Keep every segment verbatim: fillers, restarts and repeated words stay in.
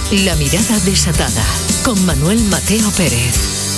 La mirada desatada, con Manuel Mateo Pérez.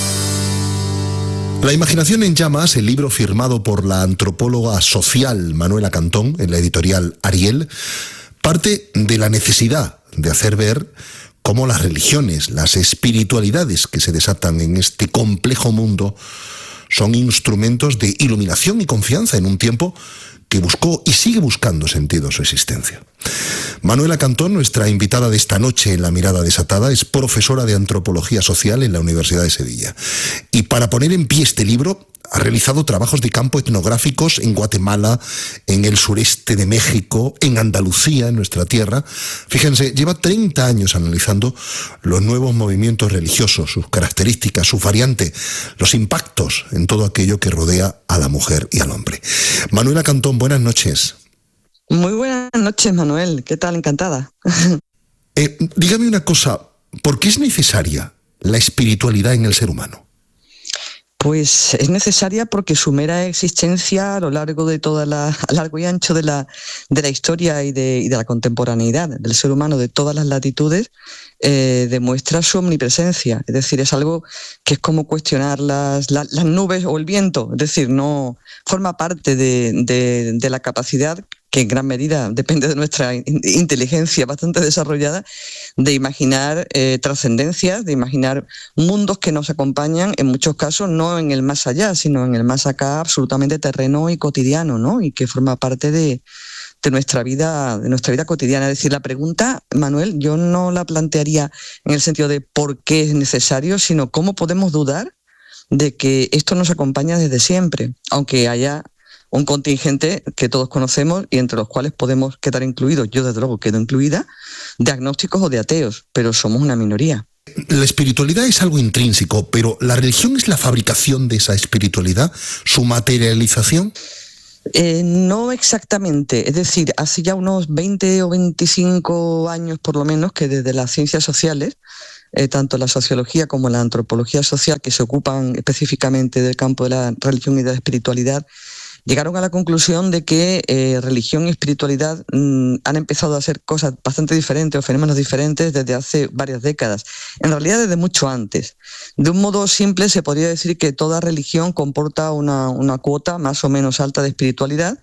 La imaginación en llamas, el libro firmado por la antropóloga social Manuela Cantón en la editorial Ariel, parte de la necesidad de hacer ver cómo las religiones, las espiritualidades que se desatan en este complejo mundo son instrumentos de iluminación y confianza en un tiempo que buscó y sigue buscando sentido a su existencia. Manuela Cantón, nuestra invitada de esta noche en La Mirada Desatada, es profesora de Antropología Social en la Universidad de Sevilla. Y para poner en pie este libro, ha realizado trabajos de campo etnográficos en Guatemala, en el sureste de México, en Andalucía, en nuestra tierra. Fíjense, lleva treinta años analizando los nuevos movimientos religiosos, sus características, sus variantes, los impactos en todo aquello que rodea a la mujer y al hombre. Manuela Cantón, buenas noches. Muy buenas noches, Manuel. ¿Qué tal? Encantada. Eh, dígame una cosa, ¿por qué es necesaria la espiritualidad en el ser humano? Pues es necesaria porque su mera existencia a lo largo de toda la, a largo y ancho de la, de la historia y de, y de la contemporaneidad del ser humano de todas las latitudes eh, demuestra su omnipresencia. Es decir, es algo que es como cuestionar las, las, las nubes o el viento. Es decir, no forma parte de, de, de la capacidad que en gran medida depende de nuestra inteligencia bastante desarrollada, de imaginar eh, trascendencias, de imaginar mundos que nos acompañan, en muchos casos no en el más allá, sino en el más acá, absolutamente terreno y cotidiano, ¿no? Y que forma parte de, de nuestra vida, de nuestra vida cotidiana. Es decir, la pregunta, Manuel, yo no la plantearía en el sentido de por qué es necesario, sino cómo podemos dudar de que esto nos acompaña desde siempre, aunque haya un contingente que todos conocemos y entre los cuales podemos quedar incluidos, yo desde luego quedo incluida, de agnósticos o de ateos, pero somos una minoría. La espiritualidad es algo intrínseco, pero ¿la religión es la fabricación de esa espiritualidad, su materialización? Eh, no exactamente, es decir, hace ya unos veinte o veinticinco años por lo menos que desde las ciencias sociales, eh, tanto la sociología como la antropología social, que se ocupan específicamente del campo de la religión y de la espiritualidad, llegaron a la conclusión de que eh, religión y espiritualidad mmm, han empezado a hacer cosas bastante diferentes o fenómenos diferentes desde hace varias décadas. En realidad desde mucho antes. De un modo simple se podría decir que toda religión comporta una, una cuota más o menos alta de espiritualidad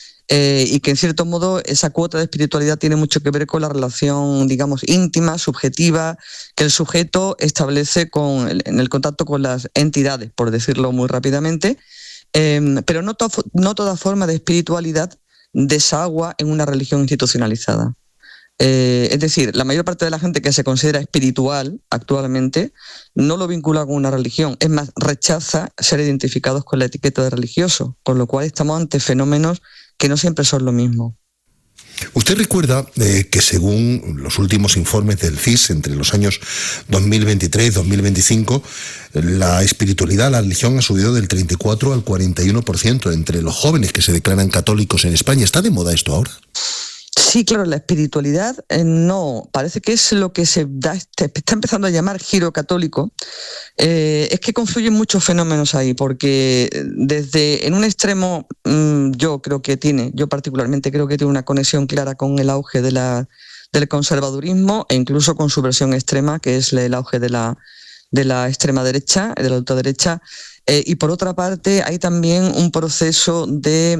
eh, y que en cierto modo esa cuota de espiritualidad tiene mucho que ver con la relación, digamos, íntima, subjetiva, que el sujeto establece con, en el contacto con las entidades, por decirlo muy rápidamente. Eh, pero no, to- no toda forma de espiritualidad desagua en una religión institucionalizada. Eh, es decir, la mayor parte de la gente que se considera espiritual actualmente no lo vincula con una religión, es más, rechaza ser identificados con la etiqueta de religioso, con lo cual estamos ante fenómenos que no siempre son lo mismo. Usted recuerda eh, que según los últimos informes del C I S entre los años dos mil veintitrés y dos mil veinticinco, la espiritualidad, la religión ha subido del treinta y cuatro al cuarenta y uno por ciento entre los jóvenes que se declaran católicos en España. ¿Está de moda esto ahora? Sí, claro, la espiritualidad eh, no, parece que es lo que se da, está empezando a llamar giro católico. Eh, es que confluyen muchos fenómenos ahí, porque desde en un extremo mmm, yo creo que tiene, yo particularmente creo que tiene una conexión clara con el auge de la, del conservadurismo e incluso con su versión extrema, que es el auge de la, de la extrema derecha, de la ultraderecha. Eh, y por otra parte hay también un proceso de,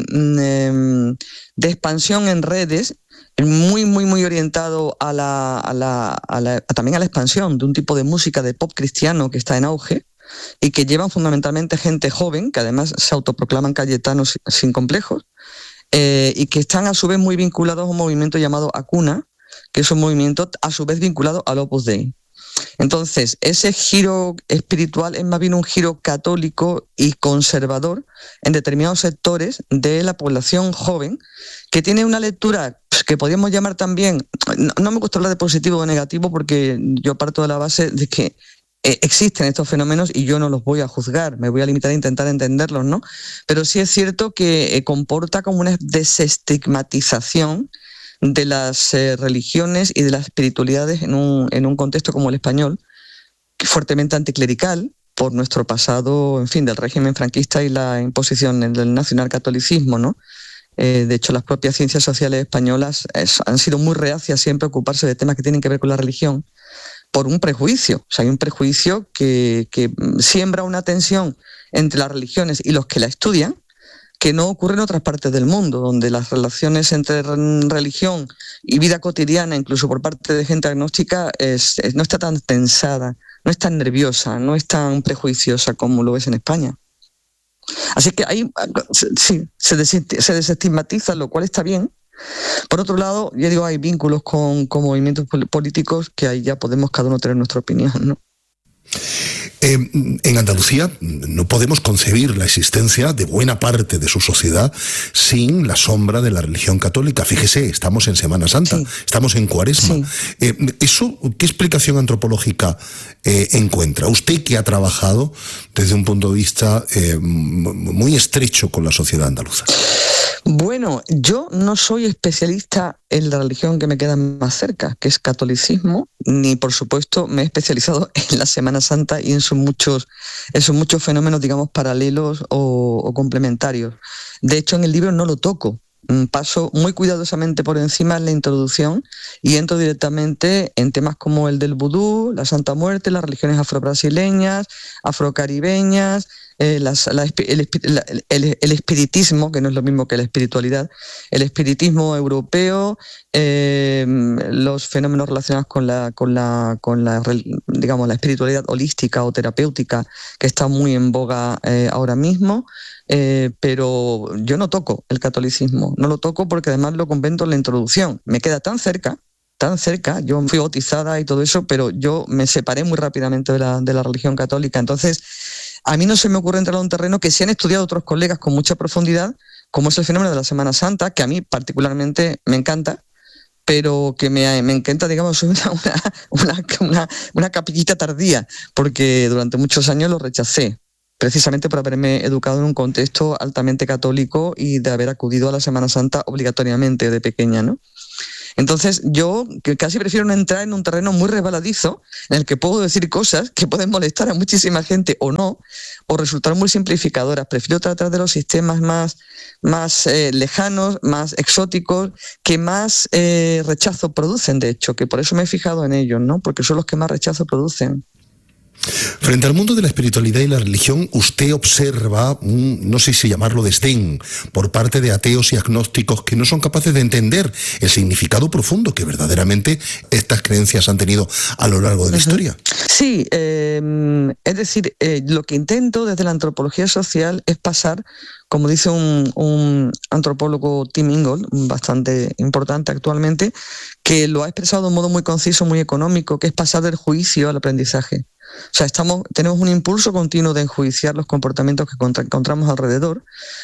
mm, de expansión en redes muy, muy, muy orientado a la, a la, a la, también a la expansión de un tipo de música de pop cristiano que está en auge y que llevan fundamentalmente gente joven, que además se autoproclaman cayetanos sin complejos, eh, y que están a su vez muy vinculados a un movimiento llamado Acuna, que es un movimiento a su vez vinculado al Opus Dei. Entonces, ese giro espiritual es más bien un giro católico y conservador en determinados sectores de la población joven, que tiene una lectura que podríamos llamar también, no, no me gusta hablar de positivo o negativo porque yo parto de la base de que eh, existen estos fenómenos y yo no los voy a juzgar, me voy a limitar a intentar entenderlos, ¿no? Pero sí es cierto que eh, comporta como una desestigmatización de las eh, religiones y de las espiritualidades en un, en un contexto como el español, fuertemente anticlerical por nuestro pasado, en fin, del régimen franquista y la imposición del nacionalcatolicismo, ¿no? Eh, de hecho, las propias ciencias sociales españolas es, han sido muy reacias siempre a ocuparse de temas que tienen que ver con la religión, por un prejuicio. O sea, hay un prejuicio que, que siembra una tensión entre las religiones y los que la estudian, que no ocurre en otras partes del mundo, donde las relaciones entre religión y vida cotidiana, incluso por parte de gente agnóstica, es, es, no está tan tensada, no es tan nerviosa, no es tan prejuiciosa como lo es en España. Así que ahí sí, se, des, se desestigmatiza, lo cual está bien. Por otro lado, ya digo, hay vínculos con, con movimientos políticos que ahí ya podemos cada uno tener nuestra opinión, ¿no? Eh, en Andalucía no podemos concebir la existencia de buena parte de su sociedad sin la sombra de la religión católica. Fíjese, estamos en Semana Santa, sí. estamos en Cuaresma. Sí. Eh, ¿Eso qué explicación antropológica eh, encuentra? Usted que ha trabajado desde un punto de vista eh, muy estrecho con la sociedad andaluza. Bueno, yo no soy especialista en la religión que me queda más cerca, que es catolicismo, ni por supuesto me he especializado en la Semana Santa y en sus muchos, en sus muchos fenómenos, digamos, paralelos o, o complementarios. De hecho, en el libro no lo toco. Paso muy cuidadosamente por encima en la introducción y entro directamente en temas como el del vudú, la Santa Muerte, las religiones afrobrasileñas, afrocaribeñas, eh, las, la, el, el, el espiritismo, que no es lo mismo que la espiritualidad, el espiritismo europeo, eh, los fenómenos relacionados con la, con la, con la, digamos, la espiritualidad holística o terapéutica, que está muy en boga eh, ahora mismo. Eh, pero yo no toco el catolicismo, no lo toco porque además lo comento en la introducción. Me queda tan cerca, tan cerca, yo fui bautizada y todo eso, pero yo me separé muy rápidamente de la, de la religión católica. Entonces, a mí no se me ocurre entrar a un terreno que sí han estudiado otros colegas con mucha profundidad, como es el fenómeno de la Semana Santa, que a mí particularmente me encanta, pero que me, me encanta, digamos, una, una, una, una capillita tardía, porque durante muchos años lo rechacé, precisamente por haberme educado en un contexto altamente católico y de haber acudido a la Semana Santa obligatoriamente de pequeña, ¿no? Entonces yo casi prefiero no entrar en un terreno muy resbaladizo en el que puedo decir cosas que pueden molestar a muchísima gente o no, o resultar muy simplificadoras. Prefiero tratar de los sistemas más, más eh, lejanos, más exóticos, que más eh, rechazo producen, de hecho, que por eso me he fijado en ellos, ¿no? Porque son los que más rechazo producen. Frente al mundo de la espiritualidad y la religión, usted observa un, no sé si llamarlo desdén, por parte de ateos y agnósticos que no son capaces de entender el significado profundo que verdaderamente estas creencias han tenido a lo largo de la uh-huh. historia. Sí, eh, es decir, eh, lo que intento desde la antropología social es pasar, como dice un, un antropólogo, Tim Ingold, bastante importante actualmente, que lo ha expresado de un modo muy conciso, muy económico, que es pasar del juicio al aprendizaje. O sea, estamos, tenemos un impulso continuo de enjuiciar los comportamientos que contra, encontramos alrededor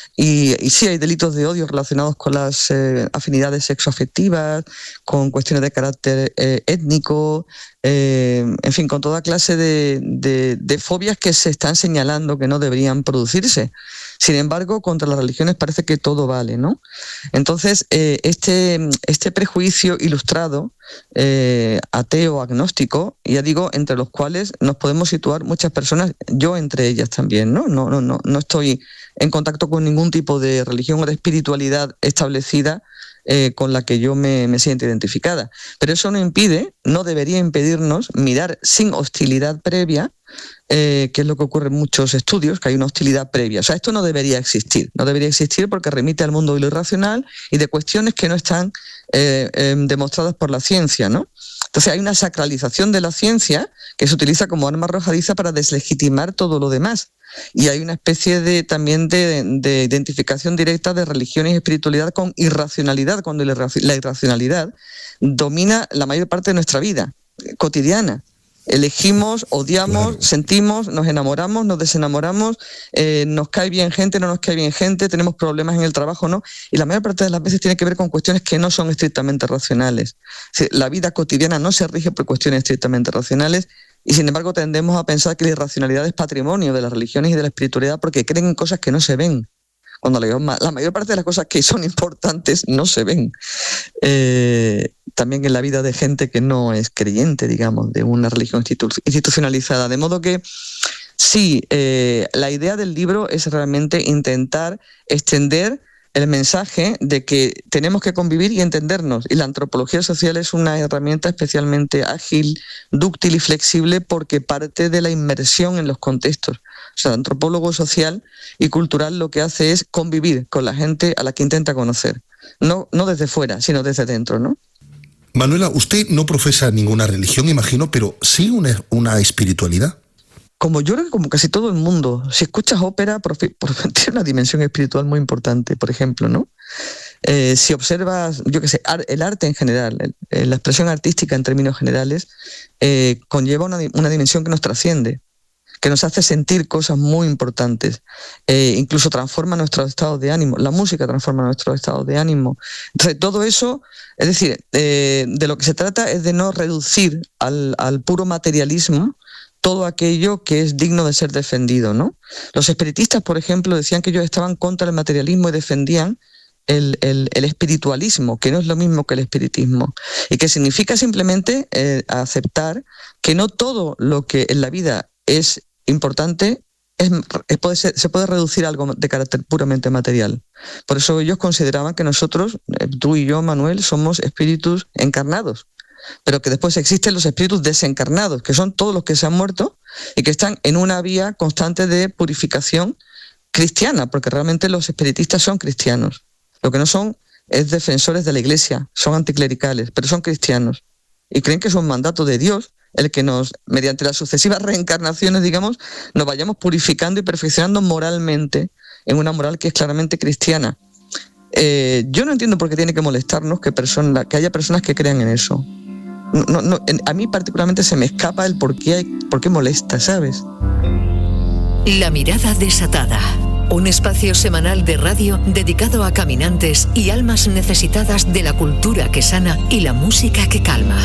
y, y sí hay delitos de odio relacionados con las eh, afinidades sexoafectivas, con cuestiones de carácter eh, étnico, eh, en fin, con toda clase de, de, de fobias que se están señalando que no deberían producirse. Sin embargo, contra las religiones parece que todo vale, ¿no? Entonces, eh, este, este prejuicio ilustrado, eh, ateo, agnóstico, ya digo, entre los cuales nos podemos situar muchas personas, yo entre ellas también, ¿no? No, no, no, no estoy en contacto con ningún tipo de religión o de espiritualidad establecida eh, con la que yo me, me siento identificada. Pero eso no impide, no debería impedirnos mirar sin hostilidad previa, Eh, que es lo que ocurre en muchos estudios, que hay una hostilidad previa. O sea, esto no debería existir, no debería existir porque remite al mundo de lo irracional y de cuestiones que no están eh, eh, demostradas por la ciencia, ¿no? Entonces hay una sacralización de la ciencia que se utiliza como arma arrojadiza para deslegitimar todo lo demás. Y hay una especie de también de, de identificación directa de religión y espiritualidad con irracionalidad, cuando la irracionalidad domina la mayor parte de nuestra vida cotidiana. Elegimos, odiamos, claro. sentimos, nos enamoramos, nos desenamoramos, eh, nos cae bien gente, no nos cae bien gente, tenemos problemas en el trabajo, ¿no? Y la mayor parte de las veces tiene que ver con cuestiones que no son estrictamente racionales. O sea, la vida cotidiana no se rige por cuestiones estrictamente racionales y sin embargo tendemos a pensar que la irracionalidad es patrimonio de las religiones y de la espiritualidad porque creen en cosas que no se ven. Cuando la mayor parte de las cosas que son importantes no se ven. Eh, también en la vida de gente que no es creyente, digamos, de una religión institu- institucionalizada. De modo que, sí, eh, la idea del libro es realmente intentar extender el mensaje de que tenemos que convivir y entendernos. Y la antropología social es una herramienta especialmente ágil, dúctil y flexible porque parte de la inmersión en los contextos. O sea, el antropólogo social y cultural lo que hace es convivir con la gente a la que intenta conocer. No, no desde fuera, sino desde dentro, ¿no? Manuela, usted no profesa ninguna religión, imagino, pero sí una, una espiritualidad. Como yo creo que como casi todo el mundo, si escuchas ópera, tiene una dimensión espiritual muy importante, por ejemplo, ¿no? Eh, si observas, yo qué sé, ar, el arte en general, el, la expresión artística en términos generales, eh, conlleva una, una dimensión que nos trasciende, que nos hace sentir cosas muy importantes, eh, incluso transforma nuestros estados de ánimo, la música transforma nuestros estados de ánimo. Entonces, todo eso, es decir, eh, de lo que se trata es de no reducir al, al puro materialismo todo aquello que es digno de ser defendido, ¿no? Los espiritistas, por ejemplo, decían que ellos estaban contra el materialismo y defendían el, el, el espiritualismo, que no es lo mismo que el espiritismo, y que significa simplemente eh, aceptar que no todo lo que en la vida es importante es, es, puede ser, se puede reducir a algo de carácter puramente material. Por eso ellos consideraban que nosotros, tú y yo, Manuel, somos espíritus encarnados, pero que después existen los espíritus desencarnados, que son todos los que se han muerto y que están en una vía constante de purificación cristiana, porque realmente los espiritistas son cristianos. Lo que no son es defensores de la Iglesia, son anticlericales, pero son cristianos. Y creen que es un mandato de Dios el que nos, mediante las sucesivas reencarnaciones, digamos, nos vayamos purificando y perfeccionando moralmente en una moral que es claramente cristiana. Eh, yo no entiendo por qué tiene que molestarnos que, persona, que haya personas que crean en eso. No, no, a mí particularmente se me escapa el por qué, hay, por qué molesta, ¿sabes? La mirada desatada. Un espacio semanal de radio dedicado a caminantes y almas necesitadas de la cultura que sana y la música que calma.